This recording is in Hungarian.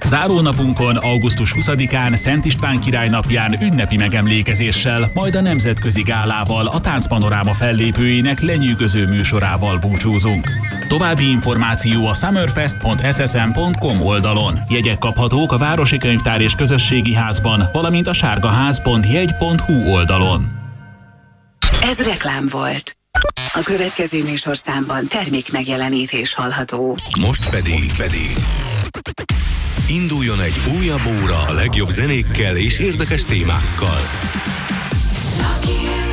Zárónapunkon, augusztus 20-án, Szent István király napján ünnepi megemlékezéssel, majd a nemzetközi gálával, a Táncpanoráma fellépőinek lenyűgöző műsorával búcsúzunk. További információ a summerfest.ssm.com oldalon. Jegyek kaphatók a Városi Könyvtár és Közösségi Házban, valamint a sárgaház.jegy.hu oldalon. Ez reklám volt. A következő műsorszámban termék megjelenítés hallható. Most pedig induljon egy újabb óra a legjobb zenékkel és érdekes témákkal.